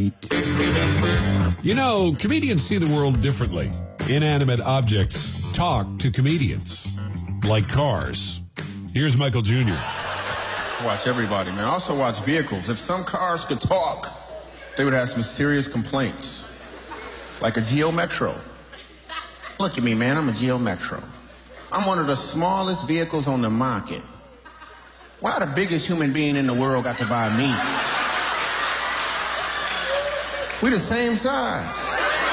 right. You know, comedians see the world differently. Inanimate objects talk to comedians, like cars. Here's Michael Jr. Watch everybody, man. Also watch vehicles. If some cars could talk, they would have some serious complaints. Like a Geo Metro. Look at me, man. I'm a Geo Metro. I'm one of the smallest vehicles on the market. Why the biggest human being in the world got to buy me? We the same size.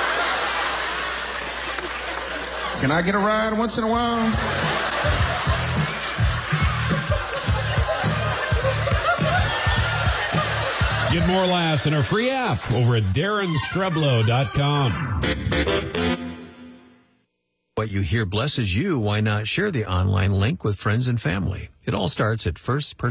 Can I get a ride once in a while? Get more laughs in our free app over at DarrenStreblow.com. What you hear blesses you. Why not share the online link with friends and family? It all starts at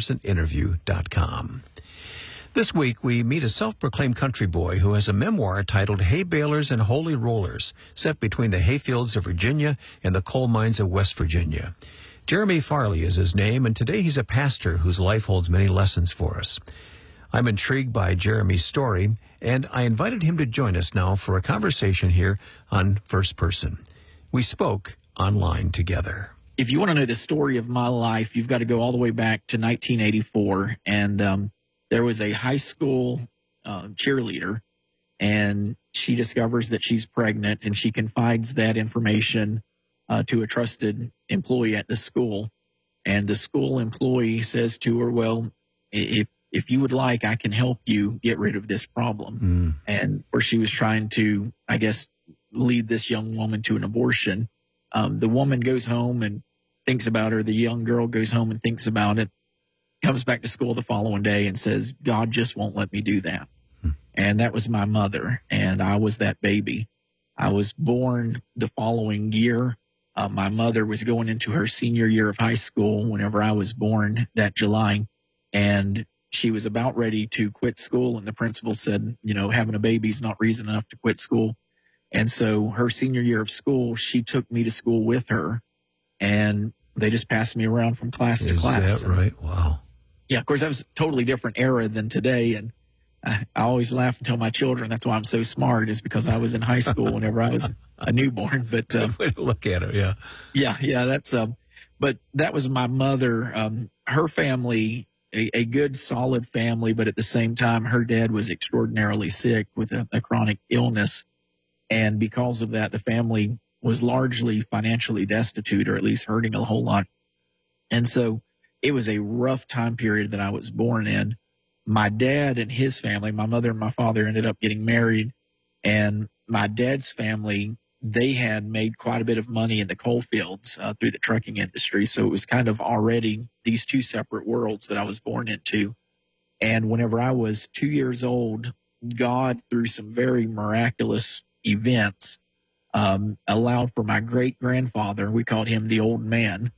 firstpersoninterview.com. This week, we meet a self-proclaimed country boy who has a memoir titled Hay Balers and Holy Rollers, set between the hayfields of Virginia and the coal mines of West Virginia. Jeremy Farley is his name, and today he's a pastor whose life holds many lessons for us. I'm intrigued by Jeremy's story, and I invited him to join us now for a conversation here on First Person. We spoke online together. If you want to know the story of my life, you've got to go all the way back to 1984, and there was a high school cheerleader, and she discovers that she's pregnant, and she confides that information to a trusted employee at the school. And the school employee says to her, well, if you would like, I can help you get rid of this problem. And where she was trying to, I guess, lead this young woman to an abortion. The woman goes home and thinks about her. The young girl goes home and thinks about it. Comes back to school the following day and says, God just won't let me do that. And that was my mother, and I was that baby. I was born the following year. My mother was going into her senior year of high school whenever I was born that July, and she was about ready to quit school, and the principal said, you know, having a baby is not reason enough to quit school. And so her senior year of school, she took me to school with her, and they just passed me around from class to class. Is that right? Wow. Yeah, of course, that was a totally different era than today. And I always laugh and tell my children that's why I'm so smart, is because I was in high school whenever I was a newborn. But way to look at it, yeah. Yeah, that's but that was my mother. Her family, a good, solid family, but at the same time, her dad was extraordinarily sick with a chronic illness. And because of that, the family was largely financially destitute, or at least hurting a whole lot. And so it was a rough time period that I was born in. My dad and his family, my mother and my father, ended up getting married. And my dad's family, they had made quite a bit of money in the coal fields through the trucking industry. So it was kind of already these two separate worlds that I was born into. And whenever I was 2 years old, God, through some very miraculous events, allowed for my great-grandfather, we called him the old man.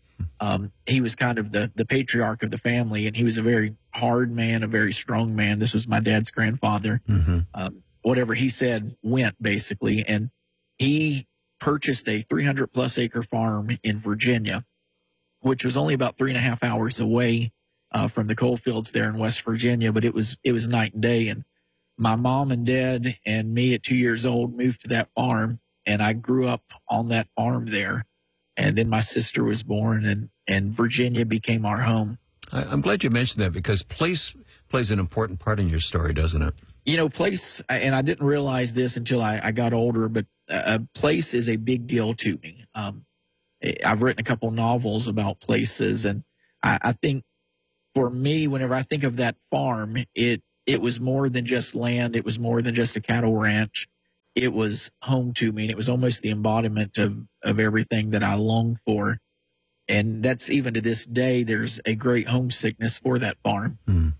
He was kind of the patriarch of the family, and he was a very hard man, a very strong man. This was my dad's grandfather. Whatever he said went, basically. And he purchased a 300-plus acre farm in Virginia, which was only about 3.5 hours away from the coal fields there in West Virginia, but it was night and day. And my mom and dad and me at 2 years old moved to that farm, and I grew up on that farm there. And then my sister was born, and Virginia became our home. I'm glad you mentioned that, because place plays an important part in your story, doesn't it? You know, place, and I didn't realize this until I got older, but place is a big deal to me. I've written a couple novels about places, and I think for me, whenever I think of that farm, it was more than just land. It was more than just a cattle ranch. It was home to me, and it was almost the embodiment of everything that I longed for. And that's, even to this day, there's a great homesickness for that farm.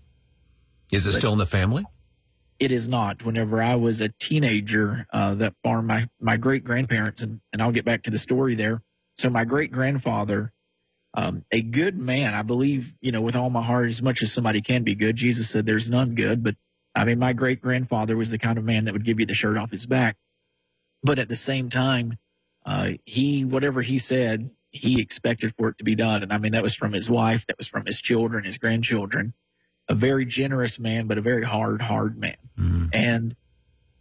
Is it still in the family? It is not. Whenever I was a teenager, that farm, my great-grandparents, and I'll get back to the story there. So my great-grandfather, a good man, I believe, you know, with all my heart, as much as somebody can be good. Jesus said there's none good, but I mean, my great-grandfather was the kind of man that would give you the shirt off his back. But at the same time, whatever he said, he expected for it to be done. And I mean, that was from his wife, that was from his children, his grandchildren. A very generous man, but a very hard man. And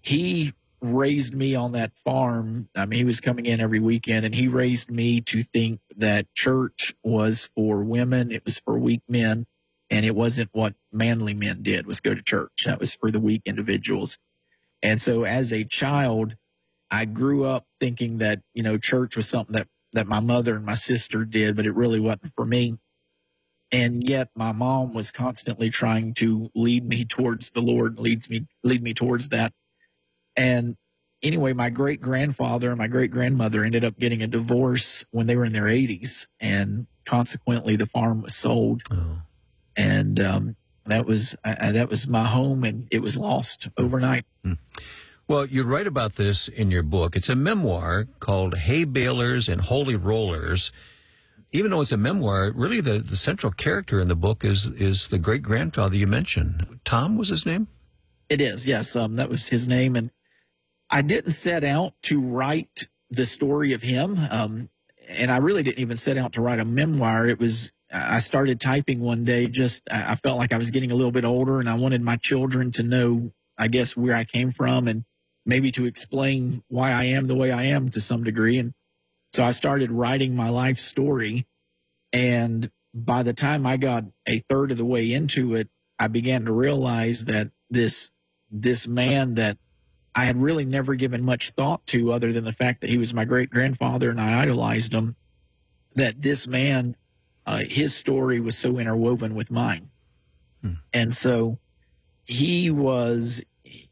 he raised me on that farm. I mean, he was coming in every weekend, and he raised me to think that church was for women. It was for weak men, and it wasn't what manly men did, was go to church. That was for the weak individuals. And so as a child, I grew up thinking that, you know, church was something that my mother and my sister did, but it really wasn't for me. And yet my mom was constantly trying to lead me towards the Lord, lead me towards that. And anyway, my great-grandfather and my great-grandmother ended up getting a divorce when they were in their 80s, and consequently the farm was sold. Oh. And that was my home, and it was lost overnight. Well, you write about this in your book. It's a memoir called Hay Balers and Holy Rollers. Even though it's a memoir, really the central character in the book is the great-grandfather you mentioned. Tom was his name? It is, yes. That was his name. And I didn't set out to write the story of him. And I really didn't even set out to write a memoir. I started typing one day, I felt like I was getting a little bit older, and I wanted my children to know, I guess, where I came from, and maybe to explain why I am the way I am to some degree. And so I started writing my life story. And by the time I got a third of the way into it, I began to realize that this man that I had really never given much thought to, other than the fact that he was my great-grandfather and I idolized him, that this man, his story was so interwoven with mine. And so the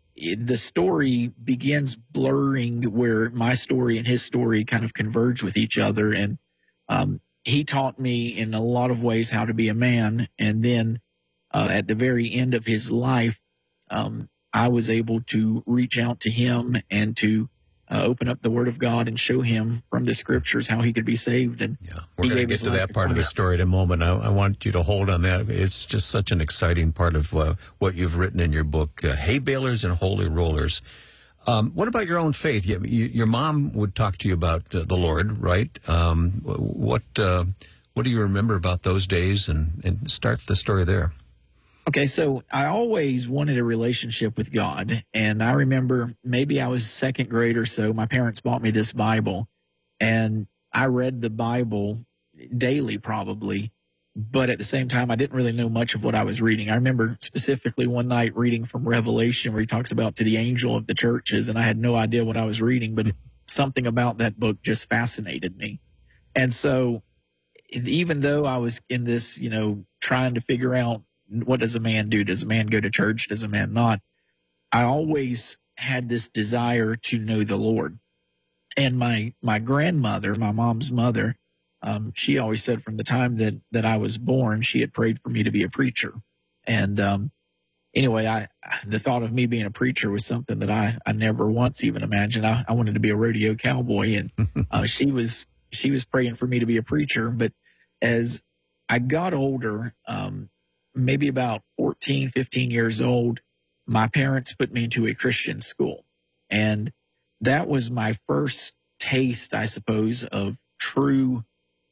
story begins blurring where my story and his story kind of converge with each other. And he taught me in a lot of ways how to be a man. And then at the very end of his life, I was able to reach out to him and to open up the Word of God and show him from the Scriptures how he could be saved. And yeah, we're going to get to that part of the story in a moment. I want you to hold on that. It's just such an exciting part of what you've written in your book, Hay Balers and Holy Rollers. What about your own faith? Your mom would talk to you about the Lord, right? What do you remember about those days? And start the story there. Okay, so I always wanted a relationship with God, and I remember maybe I was second grade or so, my parents bought me this Bible, and I read the Bible daily probably, but at the same time, I didn't really know much of what I was reading. I remember specifically one night reading from Revelation where he talks about to the angel of the churches, and I had no idea what I was reading, but something about that book just fascinated me. And so even though I was in this, trying to figure out, what does a man do? Does a man go to church? Does a man not? I always had this desire to know the Lord. And my grandmother, my mom's mother, she always said from the time that I was born, she had prayed for me to be a preacher. And anyway, the thought of me being a preacher was something that I never once even imagined. I wanted to be a rodeo cowboy, and she was praying for me to be a preacher. But as I got older, maybe about 14, 15 years old, my parents put me into a Christian school. And that was my first taste, I suppose, of true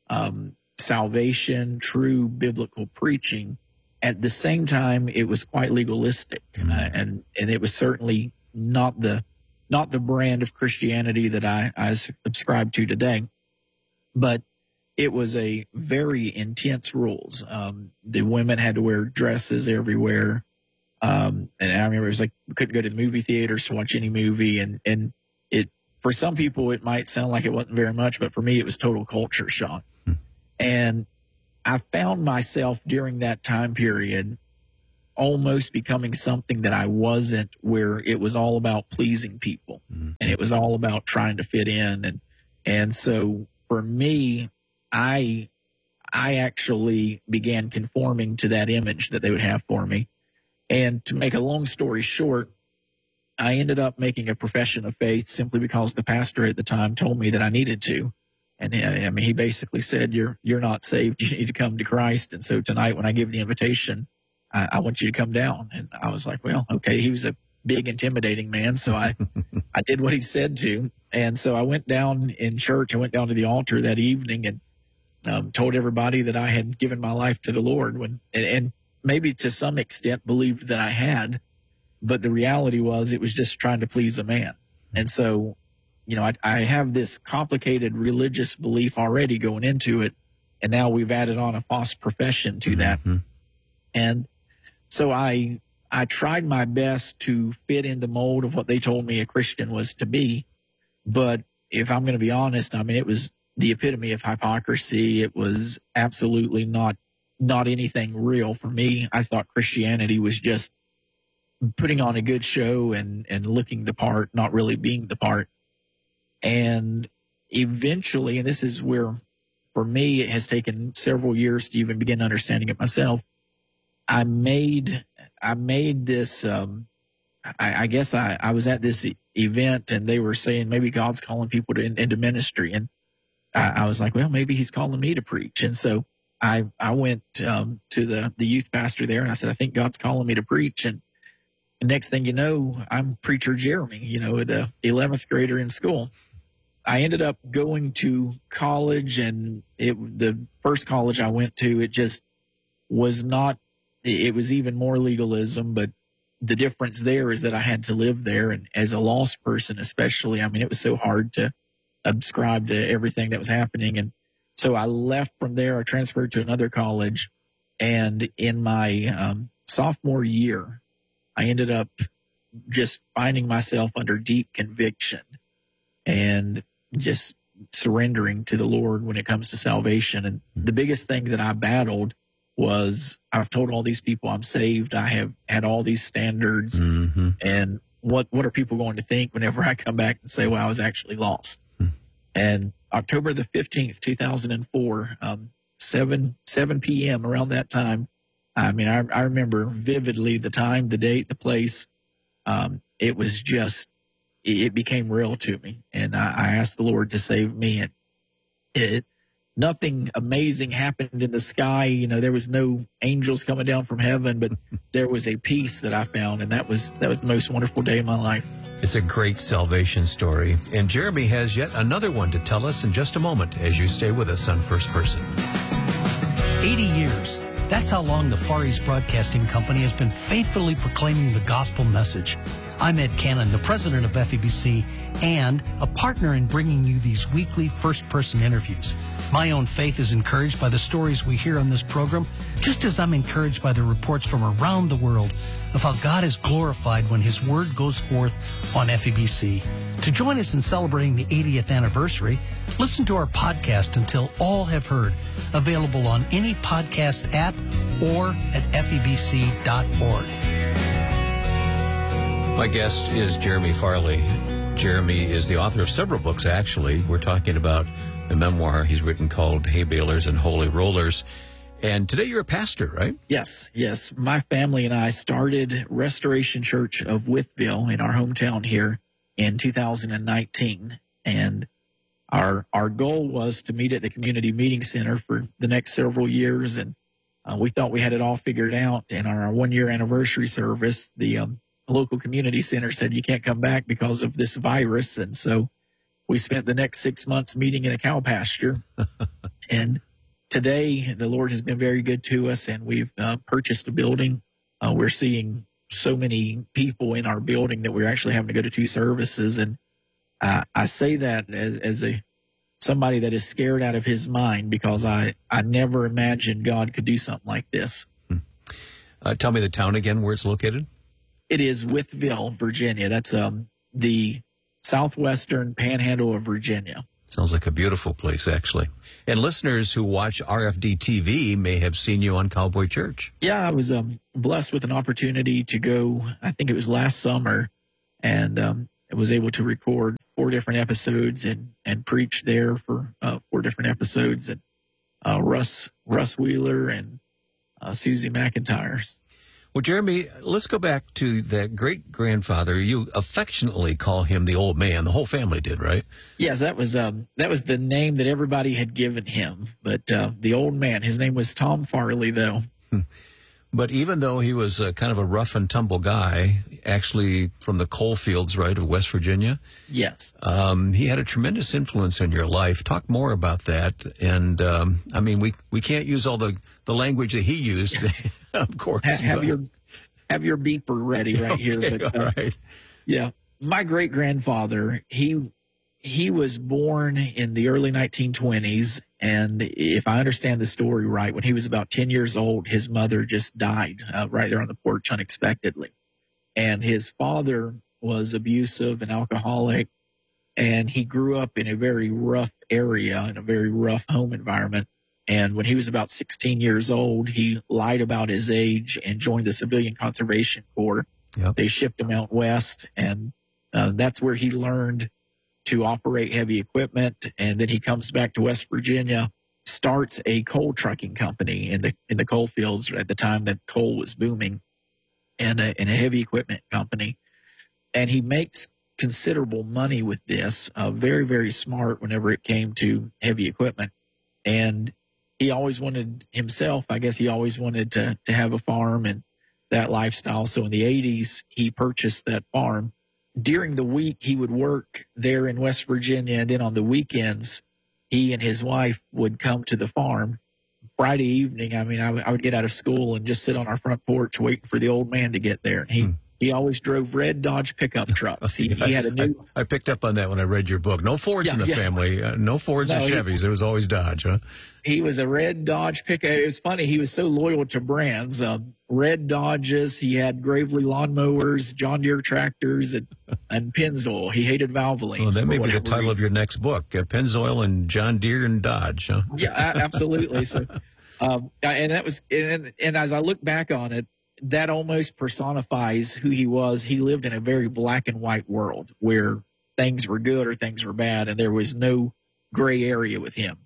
salvation, true biblical preaching. At the same time, it was quite legalistic. And it was certainly not the brand of Christianity that I subscribe to today. But it was a very intense rules. The women had to wear dresses everywhere. And I remember it was like, we couldn't go to the movie theaters to watch any movie. And it, for some people, it might sound like it wasn't very much, but for me, it was total culture shock. And I found myself during that time period almost becoming something that I wasn't, where it was all about pleasing people and it was all about trying to fit in. And so for me, I actually began conforming to that image that they would have for me. And to make a long story short, I ended up making a profession of faith simply because the pastor at the time told me that I needed to. And I mean, he basically said, you're not saved. You need to come to Christ. And so tonight when I give the invitation, I want you to come down. And I was like, well, okay. He was a big, intimidating man. So I did what he said to. And so I went down in church. I went down to the altar that evening and told everybody that I had given my life to the Lord, and maybe to some extent believed that I had. But the reality was it was just trying to please a man. And so, I have this complicated religious belief already going into it. And now we've added on a false profession to that. And so I tried my best to fit in the mold of what they told me a Christian was to be. But if I'm going to be honest, I mean, it was the epitome of hypocrisy. It was absolutely not anything real for me. I thought Christianity was just putting on a good show and looking the part, not really being the part. And eventually, and this is where, for me, it has taken several years to even begin understanding it myself. I made this, I guess I was at this event and they were saying maybe God's calling people into ministry. And I was like, well, maybe he's calling me to preach. And so I went to the youth pastor there and I said, I think God's calling me to preach. And the next thing you know, I'm preacher Jeremy, the 11th grader in school. I ended up going to college, and the first college I went to, it just was not, it was even more legalism, but the difference there is that I had to live there. And as a lost person, especially, I mean, it was so hard to subscribe to everything that was happening. And so I left from there. I transferred to another college. And in my sophomore year, I ended up just finding myself under deep conviction and just surrendering to the Lord when it comes to salvation. And the biggest thing that I battled was I've told all these people I'm saved. I have had all these standards. And what are people going to think whenever I come back and say, well, I was actually lost? And October the 15th, 2004, 7 p.m. around that time, I mean, I remember vividly the time, the date, the place. It was just, it became real to me. And I asked the Lord to save me. And nothing amazing happened in the sky. There was no angels coming down from heaven, but there was a peace that I found. And that was the most wonderful day of my life. It's a great salvation story. And Jeremy has yet another one to tell us in just a moment as you stay with us on First Person. 80 years. That's how long the Far East Broadcasting Company has been faithfully proclaiming the gospel message. I'm Ed Cannon, the president of FEBC and a partner in bringing you these weekly first-person interviews. My own faith is encouraged by the stories we hear on this program, just as I'm encouraged by the reports from around the world of how God is glorified when His Word goes forth on FEBC. To join us in celebrating the 80th anniversary, listen to our podcast Until All Have Heard, available on any podcast app or at febc.org. My guest is Jeremy Farley. Jeremy is the author of several books, actually. We're talking about a memoir he's written called Hay Balers and Holy Rollers. And today you're a pastor, right? Yes. My family and I started Restoration Church of Wytheville in our hometown here in 2019. And our goal was to meet at the Community Meeting Center for the next several years. And we thought we had it all figured out. And on our 1-year anniversary service, the local community center said, you can't come back because of this virus. And so we spent the next 6 months meeting in a cow pasture. And today, the Lord has been very good to us, and we've purchased a building. We're seeing so many people in our building that we're actually having to go to 2 services. And I say that as somebody that is scared out of his mind, because I never imagined God could do something like this. Tell me the town again, where it's located. It is Wytheville, Virginia. That's the southwestern panhandle of Virginia. Sounds like a beautiful place, actually. And listeners who watch RFD TV may have seen you on Cowboy Church. Yeah, I was blessed with an opportunity to go, I think it was last summer, and I was able to record 4 different episodes and preach there for 4 different episodes. And Russ Wheeler and Susie McIntyre. Well, Jeremy, let's go back to that great-grandfather. You affectionately call him the old man. The whole family did, right? Yes, that was the name that everybody had given him. But the old man, his name was Tom Farley, though. But even though he was kind of a rough-and-tumble guy, actually from the coal fields, right, of West Virginia. Yes. He had a tremendous influence in your life. Talk more about that. And, I mean, we can't use all the language that he used, of course. have your beeper ready right here. Okay, But all right. yeah, my great grandfather, he was born in the early 1920s. And if I understand the story right, when he was about 10 years old, his mother just died right there on the porch unexpectedly. And his father was abusive and alcoholic. And he grew up in a very rough area, in a very rough home environment. And when he was about 16 years old, he lied about his age and joined the Civilian Conservation Corps. Yep. They shipped him out west, and that's where he learned to operate heavy equipment. And then he comes back to West Virginia, starts a coal trucking company in the coal fields at the time that coal was booming, and a heavy equipment company. And he makes considerable money with this, very, very smart whenever it came to heavy equipment. And he always wanted himself, I guess he always wanted to have a farm and that lifestyle. So in the 80s, he purchased that farm. During the week, he would work there in West Virginia. And then on the weekends, he and his wife would come to the farm. Friday evening, I mean, I would get out of school and just sit on our front porch waiting for the old man to get there. And he always drove red Dodge pickup trucks. He had a new... I picked up on that when I read your book. No Fords in the family. No Fords or Chevys. It was always Dodge, huh? He was a red Dodge pickup. It was funny. He was so loyal to brands. Red Dodges. He had Gravely lawnmowers, John Deere tractors, and Pennzoil. He hated Valvoline. Well, that may be the title of your next book, Pennzoil and John Deere and Dodge, huh? Yeah, absolutely. So, and that was, and as I look back on it, that almost personifies who he was. He lived in a very black and white world where things were good or things were bad, and there was no gray area with him.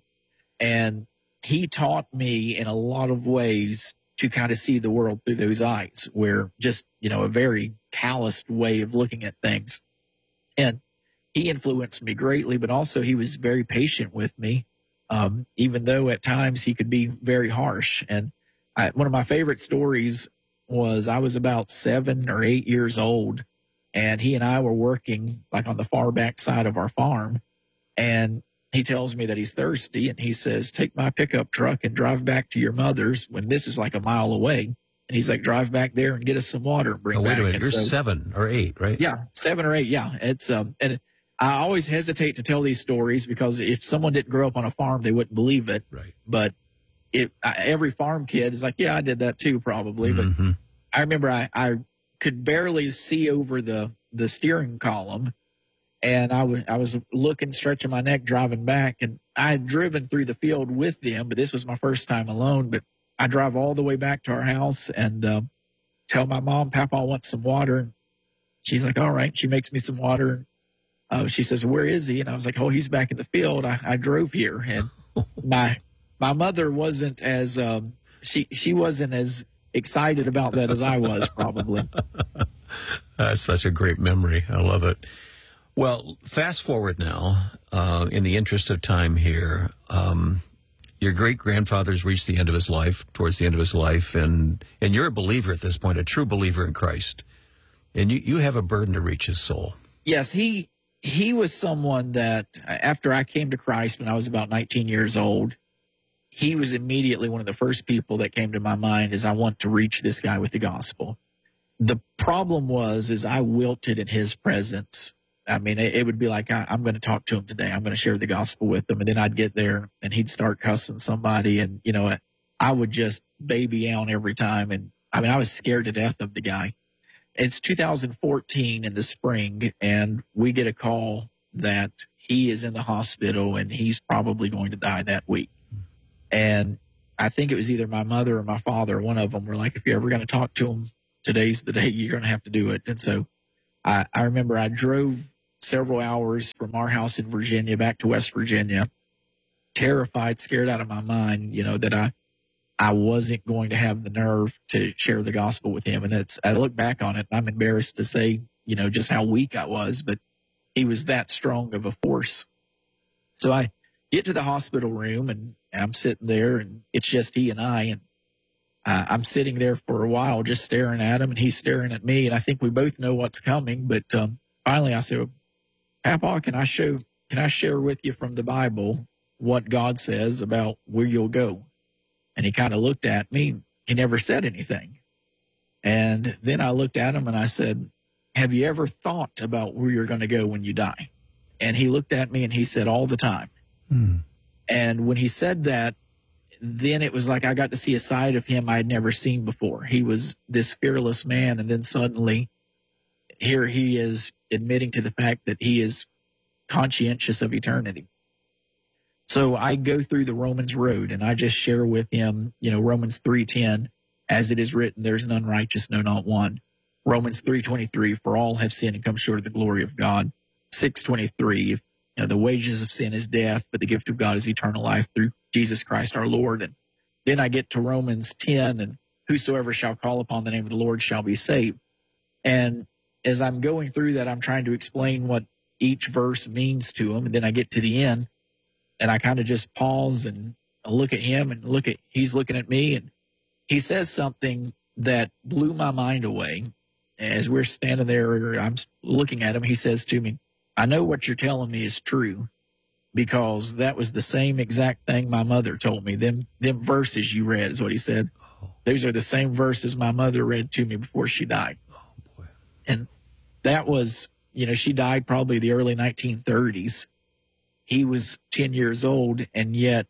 And he taught me in a lot of ways to kind of see the world through those eyes, where just, a very calloused way of looking at things. And he influenced me greatly, but also he was very patient with me, even though at times he could be very harsh. And one of my favorite stories was I was about 7 or 8 years old, and he and I were working like on the far back side of our farm, and he tells me that he's thirsty, and he says, "Take my pickup truck and drive back to your mother's," when this is like a mile away. And he's like, "Drive back there and get us some water and bring back." Wait a minute, you're 7 or 8, right? Yeah, 7 or 8. Yeah, it's and I always hesitate to tell these stories because if someone didn't grow up on a farm, they wouldn't believe it. Right. But every farm kid is like, "Yeah, I did that too, probably." But I remember I could barely see over the steering column. And I was looking, stretching my neck, driving back, and I had driven through the field with them, but this was my first time alone. But I drive all the way back to our house and tell my mom, "Papa, I want some water." And she's like, "All right." She makes me some water. And she says, "Where is he?" And I was like, "Oh, he's back in the field. I drove here." And my mother wasn't as she wasn't as excited about that as I was, probably. That's such a great memory. I love it. Well, fast forward now, in the interest of time here, your great-grandfather's reached the end of his life, towards the end of his life, and you're a believer at this point, a true believer in Christ. And you have a burden to reach his soul. Yes, he was someone that, after I came to Christ when I was about 19 years old, he was immediately one of the first people that came to my mind as I want to reach this guy with the gospel. The problem is I wilted in his presence. I mean, it would be like, I'm going to talk to him today. I'm going to share the gospel with him. And then I'd get there and he'd start cussing somebody. And, I would just baby out every time. And I mean, I was scared to death of the guy. It's 2014 in the spring, and we get a call that he is in the hospital and he's probably going to die that week. And I think it was either my mother or my father, one of them, were like, "If you're ever going to talk to him, today's the day you're going to have to do it." And so I remember I drove several hours from our house in Virginia back to West Virginia, terrified, scared out of my mind, that I wasn't going to have the nerve to share the gospel with him. And I look back on it, I'm embarrassed to say, just how weak I was, but he was that strong of a force. So I get to the hospital room and I'm sitting there and it's just he and I, and I'm sitting there for a while just staring at him and he's staring at me. And I think we both know what's coming. But finally I said, "Papa, can I share with you from the Bible what God says about where you'll go?" And he kind of looked at me. He never said anything. And then I looked at him and I said, have you ever thought about where you're going to go when you die? And he looked at me and he said, all the time. And when he said that, then it was like I got to see a side of him I had never seen before. He was this fearless man, and then suddenly here he is admitting to the fact that he is conscientious of eternity. So I go through the Romans road, and I just share with him, Romans 3:10, as it is written, there's none righteous, no, not one. Romans 3:23, for all have sinned and come short of the glory of God. 6:23, the wages of sin is death, but the gift of God is eternal life through Jesus Christ our Lord. And then I get to Romans 10, and whosoever shall call upon the name of the Lord shall be saved. And as I'm going through that, I'm trying to explain what each verse means to him. And then I get to the end, and I kind of just pause and look at him and he's looking at me, and he says something that blew my mind away. As we're standing there, I'm looking at him. He says to me, I know what you're telling me is true, because that was the same exact thing my mother told me. Them verses you read is what he said. Those are the same verses my mother read to me before she died. And that was, she died probably the early 1930s. He was 10 years old, and yet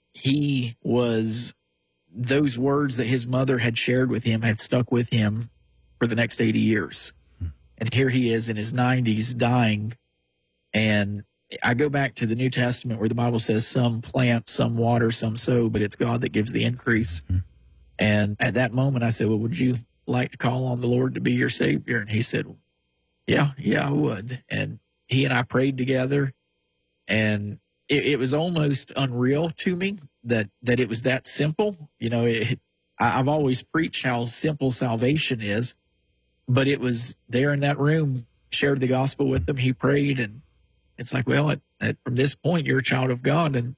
those words that his mother had shared with him had stuck with him for the next 80 years. And here he is in his 90s dying. And I go back to the New Testament where the Bible says some plant, some water, some sow, but it's God that gives the increase. And at that moment I said, well, would you like to call on the Lord to be your Savior? And he said, yeah, I would. And he and I prayed together, and it was almost unreal to me that it was that simple. I've always preached how simple salvation is, but it was there in that room, shared the gospel with him. He prayed, and it's like, well, from this point, you're a child of God. And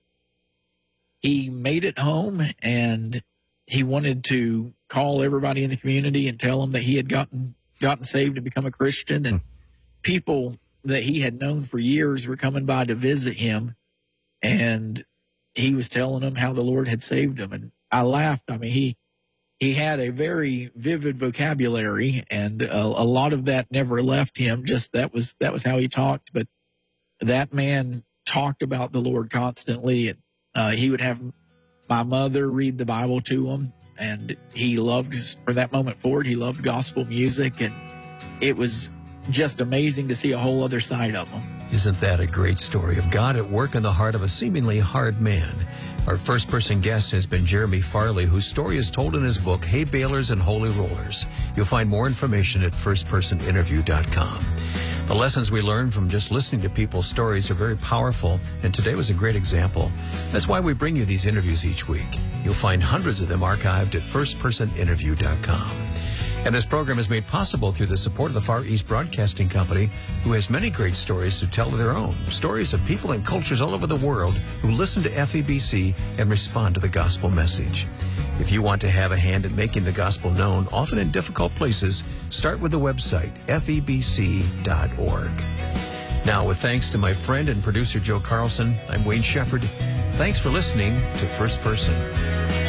he made it home, and he wanted to call everybody in the community and tell them that he had gotten saved and become a Christian. And people that he had known for years were coming by to visit him, and he was telling them how the Lord had saved him. And I laughed. I mean, he had a very vivid vocabulary, and a lot of that never left him. Just that was how he talked. But that man talked about the Lord constantly, and he would have my mother read the Bible to him, and he loved, from that moment forward, he loved gospel music, and it was just amazing to see a whole other side of him. Isn't that a great story of God at work in the heart of a seemingly hard man? Our first-person guest has been Jeremy Farley, whose story is told in his book, Hay Balers and Holy Rollers. You'll find more information at firstpersoninterview.com. The lessons we learn from just listening to people's stories are very powerful, and today was a great example. That's why we bring you these interviews each week. You'll find hundreds of them archived at firstpersoninterview.com. And this program is made possible through the support of the Far East Broadcasting Company, who has many great stories to tell of their own. Stories of people and cultures all over the world who listen to FEBC and respond to the gospel message. If you want to have a hand in making the gospel known, often in difficult places, start with the website, febc.org. Now, with thanks to my friend and producer Joe Carlson, I'm Wayne Shepherd. Thanks for listening to First Person.